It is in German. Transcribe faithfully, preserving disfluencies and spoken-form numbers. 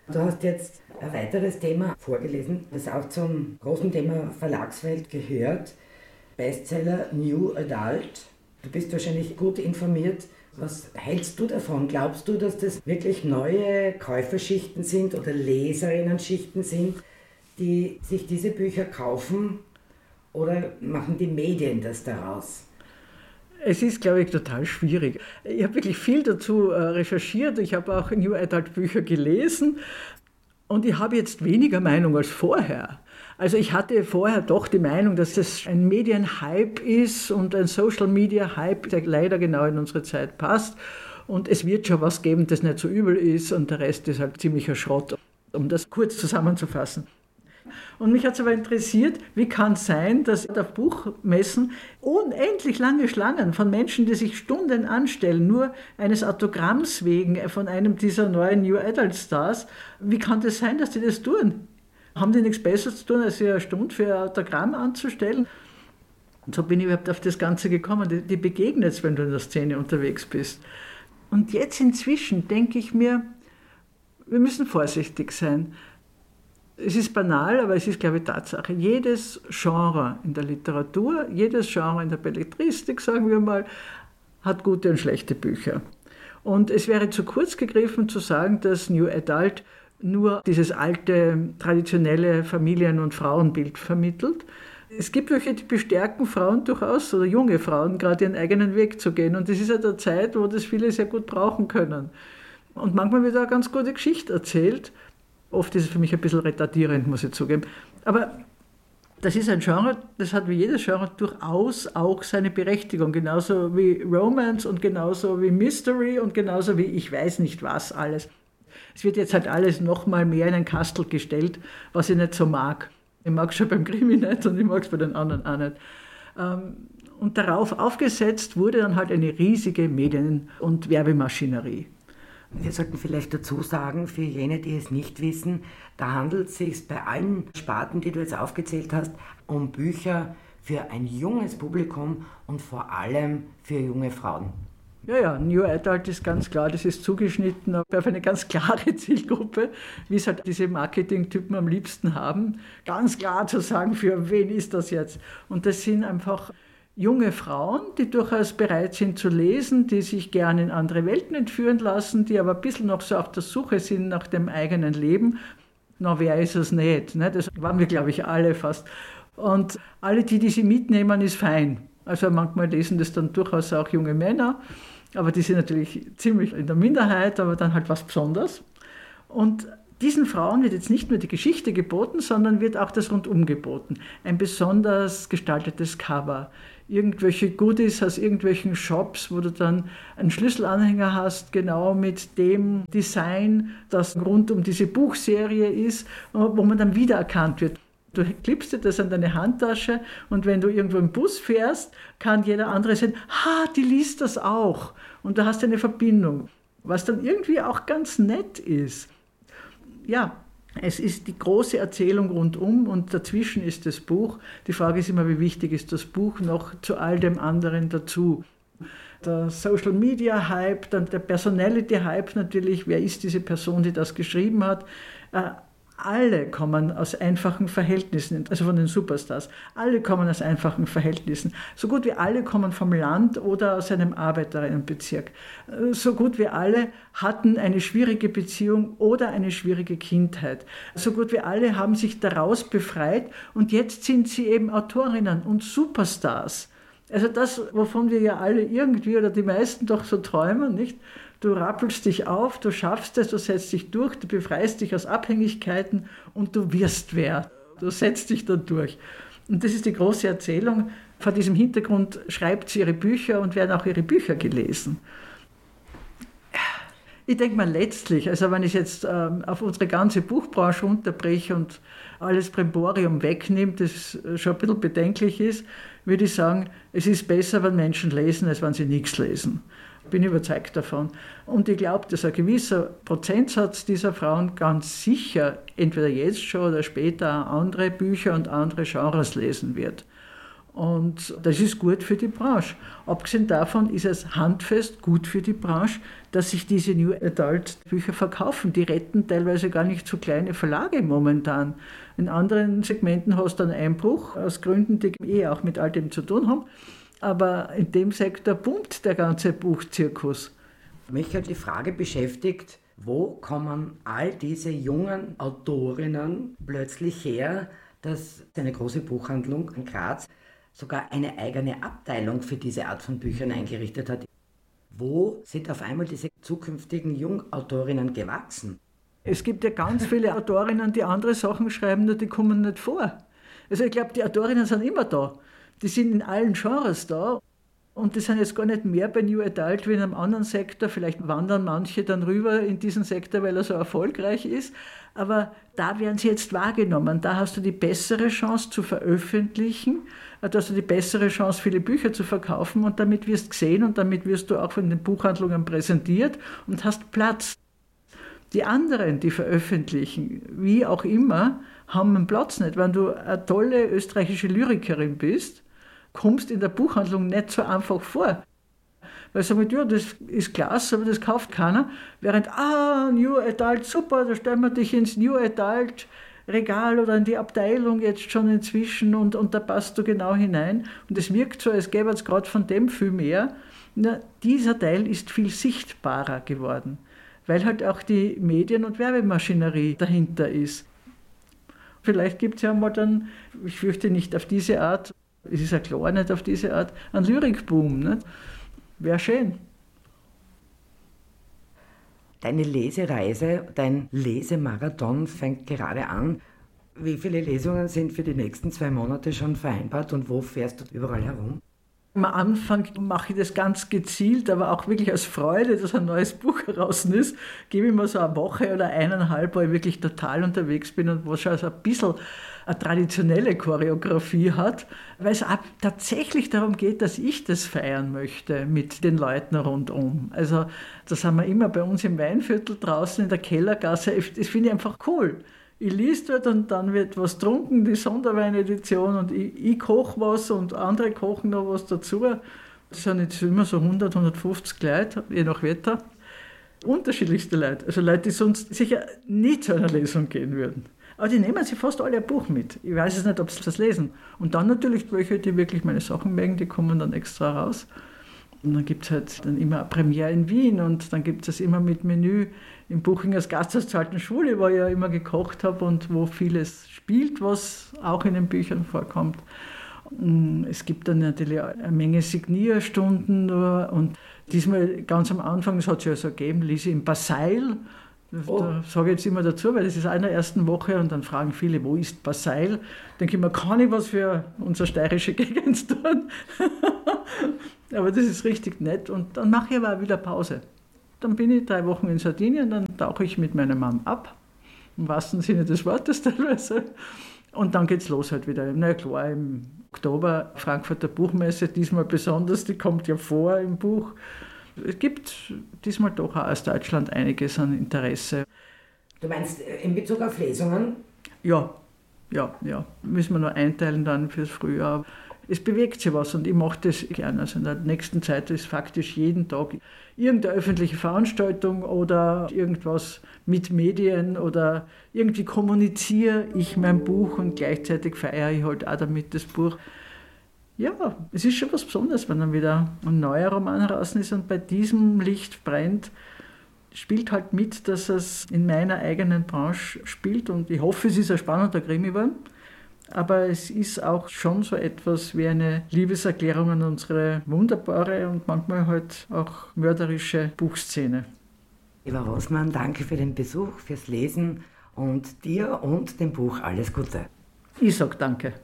Du hast jetzt ein weiteres Thema vorgelesen, das auch zum großen Thema Verlagswelt gehört. Bestseller New Adult. Du bist wahrscheinlich gut informiert. Was hältst du davon? Glaubst du, dass das wirklich neue Käuferschichten sind oder Leserinnenschichten sind, die sich diese Bücher kaufen, oder machen die Medien das daraus? Es ist, glaube ich, total schwierig. Ich habe wirklich viel dazu recherchiert. Ich habe auch New Adult Bücher gelesen und ich habe jetzt weniger Meinung als vorher. Also ich hatte vorher doch die Meinung, dass das ein Medienhype ist und ein Social-Media-Hype, der leider genau in unsere Zeit passt. Und es wird schon was geben, das nicht so übel ist, und der Rest ist halt ziemlicher Schrott, um das kurz zusammenzufassen. Und mich hat es aber interessiert, wie kann es sein, dass auf Buchmessen unendlich lange Schlangen von Menschen, die sich Stunden anstellen, nur eines Autogramms wegen von einem dieser neuen New Adult Stars, wie kann das sein, dass die das tun? Haben die nichts Besseres zu tun, als sich eine Stunde für ein Autogramm anzustellen? Und so bin ich überhaupt auf das Ganze gekommen. Die, die begegnet es, wenn du in der Szene unterwegs bist. Und jetzt inzwischen denke ich mir, wir müssen vorsichtig sein. Es ist banal, aber es ist, glaube ich, Tatsache. Jedes Genre in der Literatur, jedes Genre in der Belletristik, sagen wir mal, hat gute und schlechte Bücher. Und es wäre zu kurz gegriffen zu sagen, dass New Adult nur dieses alte, traditionelle Familien- und Frauenbild vermittelt. Es gibt welche, die bestärken Frauen durchaus, oder junge Frauen, gerade ihren eigenen Weg zu gehen. Und das ist ja der Zeit, wo das viele sehr gut brauchen können. Und manchmal wird auch eine ganz gute Geschichte erzählt. Oft ist es für mich ein bisschen retardierend, muss ich zugeben. Aber das ist ein Genre, das hat wie jedes Genre durchaus auch seine Berechtigung. Genauso wie Romance und genauso wie Mystery und genauso wie ich weiß nicht was alles. Es wird jetzt halt alles noch mal mehr in ein Kastel gestellt, was ich nicht so mag. Ich mag es schon beim Krimi nicht und ich mag es bei den anderen auch nicht. Und darauf aufgesetzt wurde dann halt eine riesige Medien- und Werbemaschinerie. Wir sollten vielleicht dazu sagen, für jene, die es nicht wissen, da handelt es sich bei allen Sparten, die du jetzt aufgezählt hast, um Bücher für ein junges Publikum und vor allem für junge Frauen. Ja, ja, New Adult ist ganz klar, das ist zugeschnitten auf eine ganz klare Zielgruppe, wie es halt diese Marketingtypen am liebsten haben. Ganz klar zu sagen, für wen ist das jetzt? Und das sind einfach junge Frauen, die durchaus bereit sind zu lesen, die sich gerne in andere Welten entführen lassen, die aber ein bisschen noch so auf der Suche sind nach dem eigenen Leben. Na, wer ist es nicht? Ne? Das waren wir, glaube ich, alle fast. Und alle, die, die sie mitnehmen, ist fein. Also manchmal lesen das dann durchaus auch junge Männer, aber die sind natürlich ziemlich in der Minderheit, aber dann halt was Besonderes. Und diesen Frauen wird jetzt nicht nur die Geschichte geboten, sondern wird auch das Rundum geboten. Ein besonders gestaltetes Cover, irgendwelche Goodies aus irgendwelchen Shops, wo du dann einen Schlüsselanhänger hast, genau mit dem Design, das rund um diese Buchserie ist, wo man dann wiedererkannt wird. Du klippst dir das an deine Handtasche und wenn du irgendwo im Bus fährst, kann jeder andere sehen, ha, die liest das auch. Und da hast du eine Verbindung, was dann irgendwie auch ganz nett ist. Ja, es ist die große Erzählung rundum und dazwischen ist das Buch. Die Frage ist immer, wie wichtig ist das Buch noch zu all dem anderen dazu. Der Social-Media-Hype, dann der Personality-Hype natürlich, wer ist diese Person, die das geschrieben hat. Alle kommen aus einfachen Verhältnissen, also von den Superstars. Alle kommen aus einfachen Verhältnissen. So gut wie alle kommen vom Land oder aus einem Arbeiterinnenbezirk. So gut wie alle hatten eine schwierige Beziehung oder eine schwierige Kindheit. So gut wie alle haben sich daraus befreit und jetzt sind sie eben Autorinnen und Superstars. Also das, wovon wir ja alle irgendwie oder die meisten doch so träumen, nicht? Du rappelst dich auf, du schaffst es, du setzt dich durch, du befreist dich aus Abhängigkeiten und du wirst wer. Du setzt dich da durch. Und das ist die große Erzählung. Vor diesem Hintergrund schreibt sie ihre Bücher und werden auch ihre Bücher gelesen. Ich denke mal letztlich, also wenn ich jetzt ähm, auf unsere ganze Buchbranche unterbreche und alles Brimborium wegnehme, das schon ein bisschen bedenklich ist, würde ich sagen, es ist besser, wenn Menschen lesen, als wenn sie nichts lesen. Ich bin überzeugt davon. Und ich glaube, dass ein gewisser Prozentsatz dieser Frauen ganz sicher entweder jetzt schon oder später andere Bücher und andere Genres lesen wird. Und das ist gut für die Branche. Abgesehen davon ist es handfest gut für die Branche, dass sich diese New Adult Bücher verkaufen. Die retten teilweise gar nicht so kleine Verlage momentan. In anderen Segmenten hast du einen Einbruch, aus Gründen, die eh auch mit all dem zu tun haben. Aber in dem Sektor boomt der ganze Buchzirkus. Mich hat die Frage beschäftigt, wo kommen all diese jungen Autorinnen plötzlich her, dass eine große Buchhandlung in Graz sogar eine eigene Abteilung für diese Art von Büchern eingerichtet hat. Wo sind auf einmal diese zukünftigen Jungautorinnen gewachsen? Es gibt ja ganz viele Autorinnen, die andere Sachen schreiben, nur die kommen nicht vor. Also ich glaube, die Autorinnen sind immer da. Die sind in allen Genres da. Und die sind jetzt gar nicht mehr bei New Adult wie in einem anderen Sektor. Vielleicht wandern manche dann rüber in diesen Sektor, weil er so erfolgreich ist. Aber da werden sie jetzt wahrgenommen. Da hast du die bessere Chance zu veröffentlichen. Da hast du die bessere Chance, viele Bücher zu verkaufen. Und damit wirst du gesehen und damit wirst du auch von den Buchhandlungen präsentiert und hast Platz. Die anderen, die veröffentlichen, wie auch immer, haben einen Platz nicht. Wenn du eine tolle österreichische Lyrikerin bist, kommst in der Buchhandlung nicht so einfach vor. Weil sie sagen, ja, das ist klasse, aber das kauft keiner. Während, ah, New Adult, super, da stellen wir dich ins New Adult Regal oder in die Abteilung jetzt schon inzwischen und, und da passt du genau hinein. Und es wirkt so, als gäbe es gerade von dem viel mehr. Na, dieser Teil ist viel sichtbarer geworden, weil halt auch die Medien- und Werbemaschinerie dahinter ist. Vielleicht gibt es ja mal dann, ich fürchte nicht auf diese Art, es ist ja klar nicht auf diese Art, einen Lyrikboom. Nicht? Wäre schön. Deine Lesereise, dein Lesemarathon fängt gerade an. Wie viele Lesungen sind für die nächsten zwei Monate schon vereinbart und wo fährst du überall herum? Am Anfang mache ich das ganz gezielt, aber auch wirklich aus Freude, dass ein neues Buch heraus ist, gebe ich mir so eine Woche oder eineinhalb, wo ich wirklich total unterwegs bin und wo schon so ein bisschen eine traditionelle Choreografie hat, weil es auch tatsächlich darum geht, dass ich das feiern möchte mit den Leuten rundum. Also da sind wir immer bei uns im Weinviertel draußen in der Kellergasse, das finde ich einfach cool. Ich lese dort und dann wird was getrunken, die Sonderweinedition und ich, ich koche was und andere kochen noch was dazu. Das sind jetzt immer so hundert, hundertfünfzig Leute, je nach Wetter. Unterschiedlichste Leute, also Leute, die sonst sicher nie zu einer Lesung gehen würden. Aber die nehmen sich fast alle ein Buch mit. Ich weiß es nicht, ob sie das lesen. Und dann natürlich welche, die wirklich meine Sachen mögen, die kommen dann extra raus. Und dann gibt es halt dann immer eine Premiere in Wien und dann gibt es immer mit Menü im Buchingers Gasthaus zur Alten Schule, wo ich ja immer gekocht habe und wo vieles spielt, was auch in den Büchern vorkommt. Es gibt dann natürlich eine Menge Signierstunden nur und diesmal ganz am Anfang, das hat es ja so gegeben, lese ich im Baseil. Oh. Da sage ich jetzt immer dazu, weil das ist in der ersten Woche und dann fragen viele, wo ist Baseil? Denke ich mir, kann ich was für unsere steirische Gegend tun? Aber das ist richtig nett und dann mache ich aber auch wieder Pause. Dann bin ich drei Wochen in Sardinien, dann tauche ich mit meiner Mom ab, im wahrsten Sinne des Wortes teilweise. Und dann geht's los halt wieder. Na klar, im Oktober Frankfurter Buchmesse, diesmal besonders, die kommt ja vor im Buch. Es gibt diesmal doch auch aus Deutschland einiges an Interesse. Du meinst in Bezug auf Lesungen? Ja, ja, ja. Müssen wir nur einteilen dann fürs Frühjahr. Es bewegt sich was und ich mache das gerne. Also in der nächsten Zeit ist faktisch jeden Tag irgendeine öffentliche Veranstaltung oder irgendwas mit Medien oder irgendwie kommuniziere ich mein Buch und gleichzeitig feiere ich halt auch damit das Buch. Ja, es ist schon was Besonderes, wenn dann wieder ein neuer Roman heraus ist und bei diesem Licht brennt, spielt halt mit, dass es in meiner eigenen Branche spielt und ich hoffe, es ist ein spannender Krimi geworden. Aber es ist auch schon so etwas wie eine Liebeserklärung an unsere wunderbare und manchmal halt auch mörderische Buchszene. Eva Rossmann, danke für den Besuch, fürs Lesen und dir und dem Buch alles Gute. Ich sage danke.